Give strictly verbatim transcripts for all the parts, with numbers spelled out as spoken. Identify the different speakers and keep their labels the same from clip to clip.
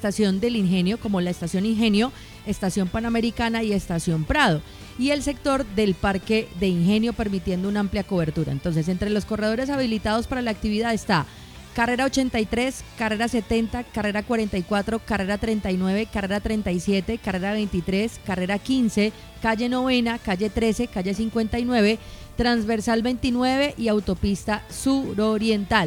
Speaker 1: estación del Ingenio, como la estación Ingenio, estación Panamericana y estación Prado, y el sector del Parque de Ingenio, permitiendo una amplia cobertura. Entonces, entre los corredores habilitados para la actividad está carrera ochenta y tres, carrera setenta, carrera cuarenta y cuatro, carrera treinta y nueve, carrera treinta y siete, carrera veintitrés, carrera quince, calle novena, calle trece, calle cincuenta y nueve, transversal veintinueve y autopista suroriental.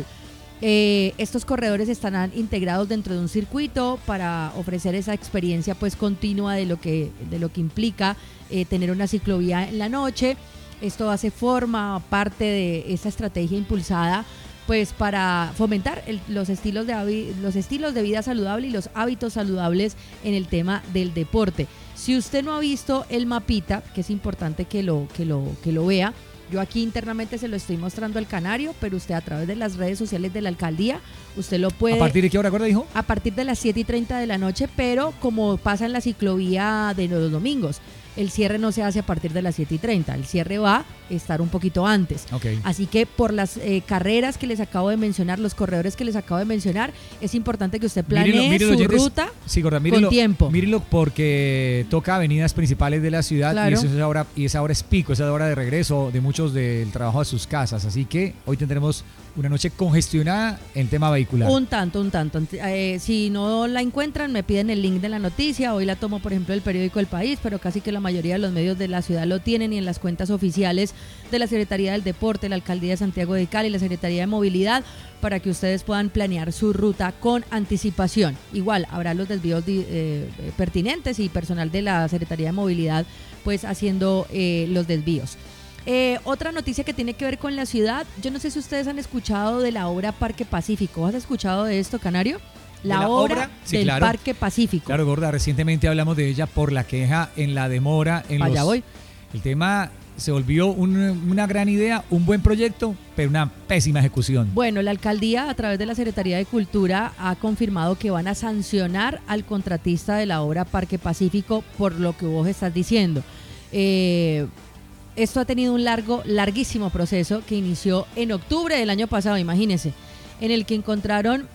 Speaker 1: Eh, estos corredores estarán integrados dentro de un circuito para ofrecer esa experiencia pues continua de lo que, de lo que implica eh, tener una ciclovía en la noche. Esto hace forma parte de esa estrategia impulsada pues para fomentar el, los estilos de los estilos de vida saludable y los hábitos saludables en el tema del deporte. Si usted no ha visto el mapita, que es importante que lo que lo que lo vea, yo aquí internamente se lo estoy mostrando al Canario, pero usted a través de las redes sociales de la alcaldía, usted lo puede...
Speaker 2: ¿A partir de qué hora, Gorda, dijo?
Speaker 1: A partir de las siete y treinta de la noche, pero como pasa en la ciclovía de los domingos, el cierre no se hace a partir de las siete y treinta, el cierre va a estar un poquito antes.
Speaker 2: Okay.
Speaker 1: Así que por las eh, carreras que les acabo de mencionar, los corredores que les acabo de mencionar, es importante que usted planee
Speaker 2: Mírenlo, mírenlo,
Speaker 1: su
Speaker 2: oyentes,
Speaker 1: ruta
Speaker 2: sí, Gorda, mírenlo,
Speaker 1: con tiempo.
Speaker 2: Mírenlo porque toca avenidas principales de la ciudad,
Speaker 1: claro.
Speaker 2: y, eso es ahora, y esa hora es pico, esa hora de regreso de muchos del trabajo a sus casas. Así que hoy tendremos una noche congestionada en tema vehicular.
Speaker 1: Un tanto, un tanto. Eh, si no la encuentran, me piden el link de la noticia. Hoy la tomo, por ejemplo, del periódico El País, pero casi que la mayoría de los medios de la ciudad lo tienen, y en las cuentas oficiales de la Secretaría del Deporte, la Alcaldía de Santiago de Cali, la Secretaría de Movilidad, para que ustedes puedan planear su ruta con anticipación. Igual, habrá los desvíos eh, pertinentes y personal de la Secretaría de Movilidad pues haciendo eh, los desvíos. Eh, otra noticia que tiene que ver con la ciudad, yo no sé si ustedes han escuchado de la obra Parque Pacífico. ¿Has escuchado de esto, Canario? La, la obra, obra sí, del
Speaker 2: claro.
Speaker 1: Parque Pacífico.
Speaker 2: Claro, Gorda, recientemente hablamos de ella por la queja en la demora. En
Speaker 1: Allá
Speaker 2: los,
Speaker 1: voy.
Speaker 2: El tema se volvió un, una gran idea, un buen proyecto, pero una pésima ejecución.
Speaker 1: Bueno, la alcaldía a través de la Secretaría de Cultura ha confirmado que van a sancionar al contratista de la obra Parque Pacífico por lo que vos estás diciendo. Eh... Esto ha tenido un largo, larguísimo proceso que inició en octubre del año pasado, imagínense, en el que encontraron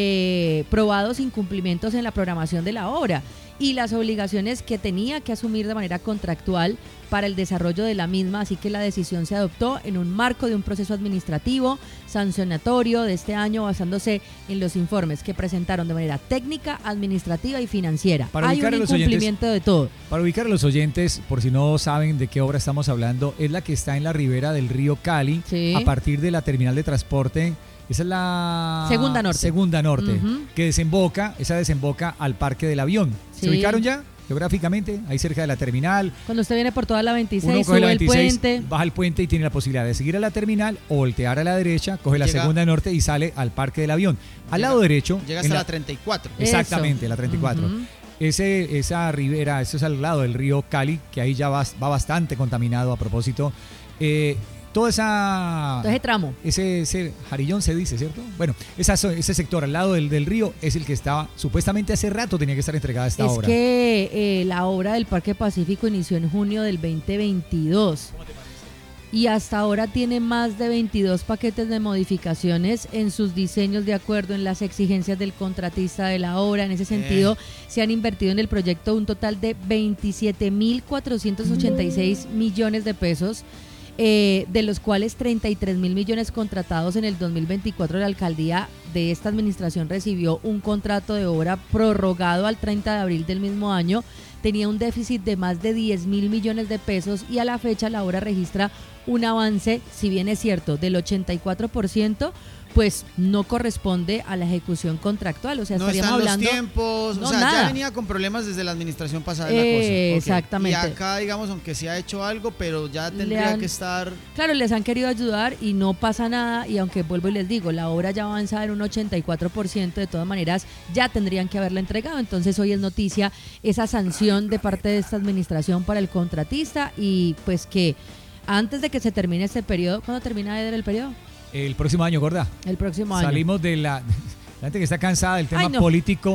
Speaker 1: eh, probados incumplimientos en la programación de la obra y las obligaciones que tenía que asumir de manera contractual para el desarrollo de la misma, así que la decisión se adoptó en un marco de un proceso administrativo sancionatorio de este año basándose en los informes que presentaron de manera técnica, administrativa y financiera.
Speaker 2: Para
Speaker 1: Hay un incumplimiento oyentes, de todo.
Speaker 2: Para ubicar a los oyentes, por si no saben de qué obra estamos hablando, es la que está en la ribera del río Cali, sí. A partir de la terminal de transporte. Esa es la
Speaker 1: Segunda Norte.
Speaker 2: Segunda Norte,
Speaker 1: uh-huh.
Speaker 2: que desemboca, esa desemboca al Parque del Avión.
Speaker 1: Sí.
Speaker 2: ¿Se ubicaron ya? Geográficamente, ahí cerca de la terminal.
Speaker 1: Cuando usted viene por toda la veintiséis,
Speaker 2: uno coge
Speaker 1: sube
Speaker 2: la veintiséis,
Speaker 1: el puente.
Speaker 2: Baja el puente y tiene la posibilidad de seguir a la terminal o voltear a la derecha, coge la
Speaker 3: Llega,
Speaker 2: Segunda Norte y sale al Parque del Avión. Al
Speaker 3: llega,
Speaker 2: lado derecho.
Speaker 3: Llega hasta la, la treinta y cuatro.
Speaker 2: Exactamente,
Speaker 1: Eso.
Speaker 2: la treinta y cuatro.
Speaker 1: Uh-huh.
Speaker 2: Ese, esa ribera, eso es al lado del río Cali, que ahí ya va, va bastante contaminado a propósito. Eh, Todo esa,
Speaker 1: Todo ese tramo.
Speaker 2: Ese, ese jarillón se dice, ¿cierto? Bueno, esa, ese sector al lado del, del río es el que estaba, supuestamente hace rato tenía que estar entregada esta
Speaker 1: es
Speaker 2: obra.
Speaker 1: Es que eh, la obra del Parque Pacífico inició en junio del veinte veintidós. ¿Cómo te parece? Y hasta ahora tiene más de veintidós paquetes de modificaciones en sus diseños de acuerdo en las exigencias del contratista de la obra. En ese sentido, eh. se han invertido en el proyecto un total de veintisiete mil cuatrocientos ochenta y seis mm. millones de pesos. Eh, de los cuales treinta y tres mil millones contratados en el dos mil veinticuatro. La alcaldía de esta administración recibió un contrato de obra prorrogado al treinta de abril del mismo año. Tenía un déficit de más de diez mil millones de pesos y a la fecha la obra registra un avance, si bien es cierto, del ochenta y cuatro por ciento, pues no corresponde a la ejecución contractual. O sea,
Speaker 3: no
Speaker 1: estaríamos
Speaker 3: están
Speaker 1: hablando...
Speaker 3: los tiempos,
Speaker 1: no,
Speaker 3: o sea,
Speaker 1: nada.
Speaker 3: ya venía con problemas desde la administración pasada de
Speaker 1: eh,
Speaker 3: la cosa. Okay.
Speaker 1: Exactamente.
Speaker 3: Y acá, digamos, aunque se ha hecho algo, pero ya tendría
Speaker 1: han,
Speaker 3: que estar...
Speaker 1: Claro, les han querido ayudar y no pasa nada, y aunque vuelvo y les digo, la obra ya avanza en un ochenta y cuatro por ciento, de todas maneras ya tendrían que haberla entregado. Entonces hoy es noticia esa sanción de parte de esta administración para el contratista, y pues que antes de que se termine este periodo, ¿cuándo termina Eder el periodo?
Speaker 2: El próximo año, Gorda.
Speaker 1: El próximo año.
Speaker 2: Salimos de la... La gente que está cansada del tema
Speaker 1: Ay, no.
Speaker 2: político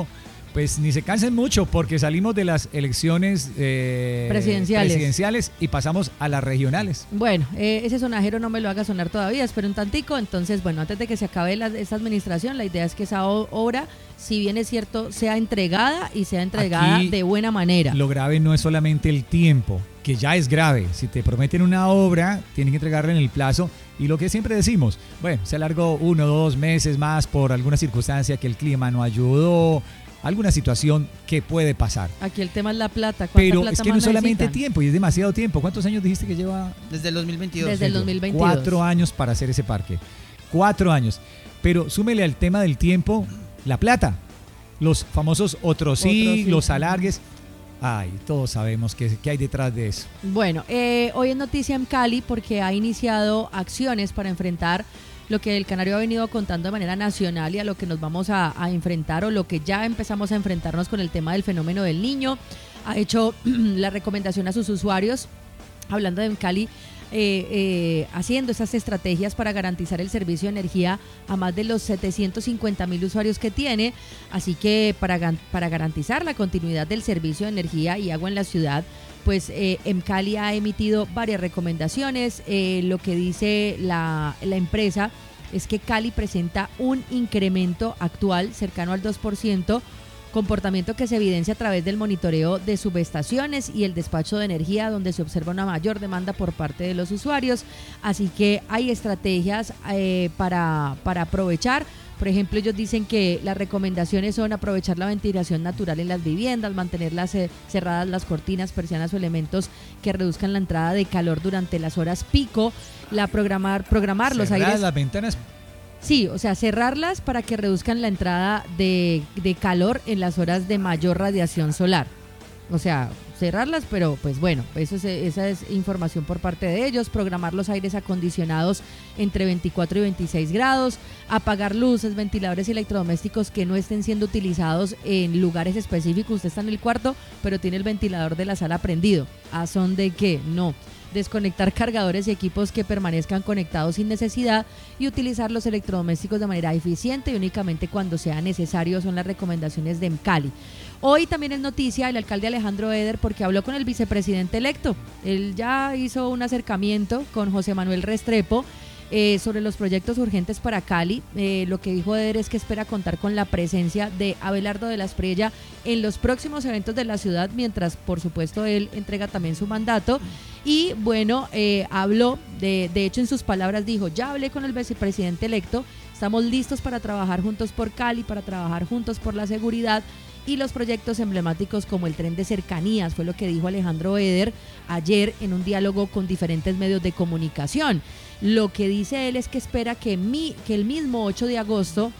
Speaker 2: Pues ni se cansen mucho porque salimos de las elecciones eh,
Speaker 1: presidenciales.
Speaker 2: presidenciales y pasamos a las regionales.
Speaker 1: Bueno, eh, ese sonajero no me lo haga sonar todavía, espero un tantico. Entonces, bueno, antes de que se acabe la, esta administración, la idea es que esa obra, si bien es cierto, sea entregada y sea entregada Aquí de buena manera.
Speaker 2: Lo grave no es solamente el tiempo, que ya es grave. Si te prometen una obra, tienen que entregarla en el plazo. Y lo que siempre decimos, bueno, se alargó uno o dos meses más por alguna circunstancia que el clima no ayudó, alguna situación que puede pasar.
Speaker 1: Aquí el tema es la plata.
Speaker 2: Pero
Speaker 1: plata
Speaker 2: es que no es solamente
Speaker 1: necesitan?
Speaker 2: tiempo, y es demasiado tiempo. ¿Cuántos años dijiste que lleva?
Speaker 3: Desde el dos mil veintidós.
Speaker 1: Desde el dos mil veintidós.
Speaker 2: Cuatro años para hacer ese parque. Cuatro años. Pero súmele al tema del tiempo, la plata. Los famosos otros sí,
Speaker 1: Otro sí.
Speaker 2: los alargues. Ay, todos sabemos qué, qué hay detrás de eso.
Speaker 1: Bueno, eh, hoy es noticia en Cali porque ha iniciado acciones para enfrentar lo que el Canario ha venido contando de manera nacional y a lo que nos vamos a, a enfrentar o lo que ya empezamos a enfrentarnos con el tema del fenómeno del Niño. Ha hecho la recomendación a sus usuarios, hablando de Cali, eh, eh, haciendo esas estrategias para garantizar el servicio de energía a más de los setecientos cincuenta mil usuarios que tiene. Así que para, para garantizar la continuidad del servicio de energía y agua en la ciudad, pues eh, EMCALI ha emitido varias recomendaciones. Eh, lo que dice la, la empresa es que Cali presenta un incremento actual cercano al dos por ciento, comportamiento que se evidencia a través del monitoreo de subestaciones y el despacho de energía, donde se observa una mayor demanda por parte de los usuarios. Así que hay estrategias eh, para, para aprovechar. Por ejemplo, ellos dicen que las recomendaciones son aprovechar la ventilación natural en las viviendas, mantenerlas eh, cerradas las cortinas, persianas o elementos que reduzcan la entrada de calor durante las horas pico, la programar, programar los aires.
Speaker 2: Las ventanas.
Speaker 1: Sí, o sea, cerrarlas para que reduzcan la entrada de, de calor en las horas de mayor radiación solar. O sea, cerrarlas, pero pues bueno, eso es, esa es información por parte de ellos. Programar los aires acondicionados entre veinticuatro y veintiséis grados, apagar luces, ventiladores y electrodomésticos que no estén siendo utilizados en lugares específicos. Usted está en el cuarto, pero tiene el ventilador de la sala prendido. ¿A son de qué? No. Desconectar cargadores y equipos que permanezcan conectados sin necesidad y utilizar los electrodomésticos de manera eficiente y únicamente cuando sea necesario, son las recomendaciones de EMCALI. Hoy también es noticia el alcalde Alejandro Eder porque habló con el vicepresidente electo. Él ya hizo un acercamiento con José Manuel Restrepo eh, sobre los proyectos urgentes para Cali. Eh, lo que dijo Eder es que espera contar con la presencia de Abelardo de la Espriella en los próximos eventos de la ciudad, mientras por supuesto él entrega también su mandato. Y bueno, eh, habló, de, de hecho en sus palabras dijo, ya hablé con el vicepresidente electo, estamos listos para trabajar juntos por Cali, para trabajar juntos por la seguridad y los proyectos emblemáticos como el tren de cercanías, fue lo que dijo Alejandro Eder ayer en un diálogo con diferentes medios de comunicación. Lo que dice él es que espera que, mi, que el mismo ocho de agosto,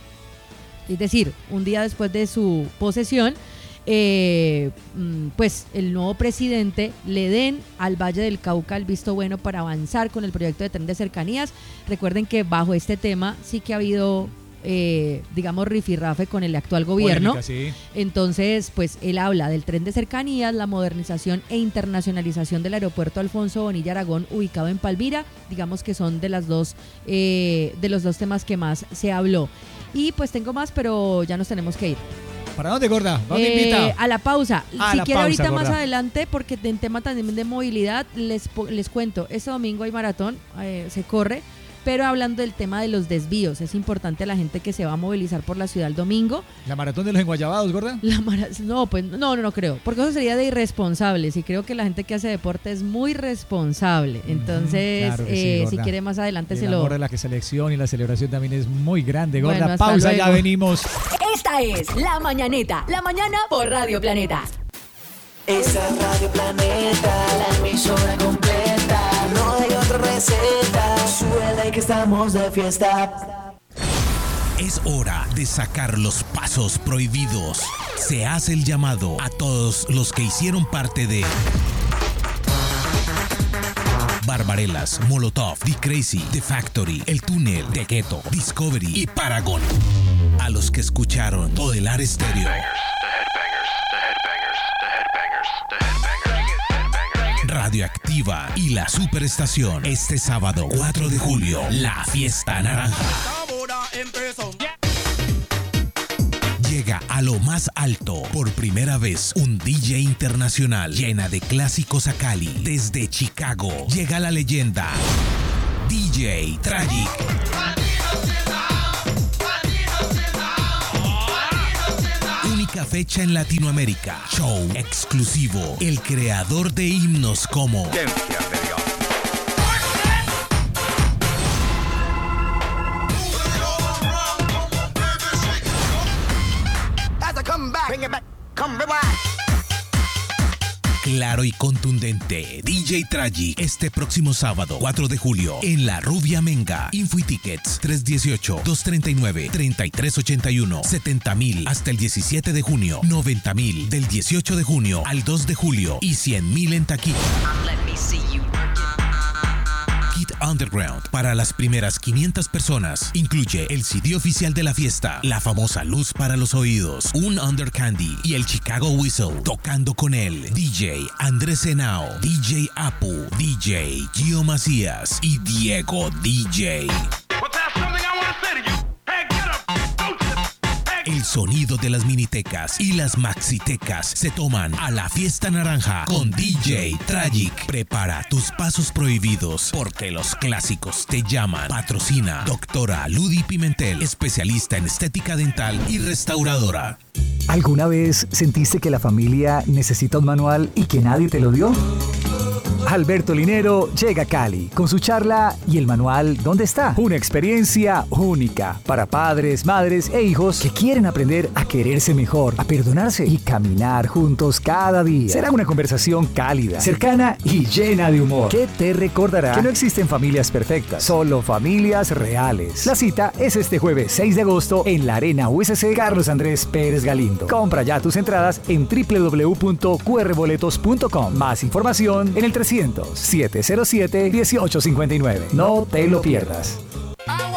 Speaker 1: es decir, un día después de su posesión, Eh, pues el nuevo presidente le den al Valle del Cauca el visto bueno para avanzar con el proyecto de tren de cercanías. Recuerden que bajo este tema sí que ha habido eh, digamos rifirrafe con el actual gobierno. Polémica, sí. Entonces pues él habla del tren de cercanías, la modernización e internacionalización del aeropuerto Alfonso Bonilla Aragón ubicado en Palmira, digamos que son de las dos eh, de los dos temas que más se habló. Y pues tengo más, pero ya nos tenemos que ir.
Speaker 2: ¿Para dónde, gorda? ¿Dónde
Speaker 1: eh,
Speaker 2: invita?
Speaker 1: A la pausa.
Speaker 2: A
Speaker 1: si
Speaker 2: la
Speaker 1: quiere
Speaker 2: pausa,
Speaker 1: ahorita
Speaker 2: gorda.
Speaker 1: más adelante, porque en tema también de movilidad, les, les cuento, este domingo hay maratón, eh, se corre, pero hablando del tema de los desvíos, es importante a la gente que se va a movilizar por la ciudad el domingo.
Speaker 2: ¿La maratón de los enguayabados, gorda?
Speaker 1: La mara- no, pues no, no, no creo, porque eso sería de irresponsables y creo que la gente que hace deporte es muy responsable. Entonces,
Speaker 2: claro que
Speaker 1: eh,
Speaker 2: sí,
Speaker 1: si quiere más adelante
Speaker 2: el
Speaker 1: se lo...
Speaker 2: amor de la que selección y la celebración también es muy grande, gorda.
Speaker 1: Bueno, hasta
Speaker 2: pausa,
Speaker 1: luego.
Speaker 2: ya venimos.
Speaker 4: Esta es La Mañaneta, la mañana por Radio Planeta.
Speaker 5: Esa es Radio Planeta, la emisora completa. No hay otra receta, suele que estamos de fiesta.
Speaker 6: Es hora de sacar los pasos prohibidos. Se hace el llamado a todos los que hicieron parte de Barbarelas, Molotov, The Crazy, The Factory, El Túnel, The Ghetto, Discovery y Paragon. A los que escucharon Todelar Estéreo, Radioactiva y La Superestación. Este sábado cuatro de julio, la Fiesta Naranja. Llega llega a lo más alto. Por primera vez, un D J internacional llena de clásicos a Cali. Desde Chicago llega la leyenda D J Tragic. Única fecha en Latinoamérica. Show exclusivo. El creador de himnos como claro y contundente, D J Tragic, este próximo sábado, cuatro de julio, en La Rubia Menga. Info y tickets, tres uno ocho, dos tres nueve, tres tres ocho uno, setenta mil hasta el diecisiete de junio, noventa mil del dieciocho de junio al dos de julio y cien mil en taquilla. Kit Underground para las primeras quinientas personas. Incluye el C D oficial de la fiesta, la famosa luz para los oídos, un Under Candy y el Chicago Whistle. Tocando con él, D J Andrés Henao, D J Apu, D J Gio Macías y Diego D J. El sonido de las minitecas y las maxitecas se toman a la fiesta naranja con D J Tragic. Prepara tus pasos prohibidos porque los clásicos te llaman. Patrocina Doctora Ludi Pimentel, especialista en estética dental y restauradora.
Speaker 7: ¿Alguna vez sentiste que la familia necesita un manual y que nadie te lo dio? Alberto Linero llega a Cali con su charla ¿Y el manual dónde está? Una experiencia única para padres, madres e hijos que quieren aprender a quererse mejor, a perdonarse y caminar juntos cada día. Será una conversación cálida, cercana y llena de humor que te recordará que no existen familias perfectas, solo familias reales. La cita es este jueves seis de agosto en la Arena U S C Carlos Andrés Pérez Galindo. Compra ya tus entradas en doble u doble u doble u punto q r boletos punto com. Más información en el trescientos, siete cero siete, dieciocho cincuenta y nueve. No te lo pierdas.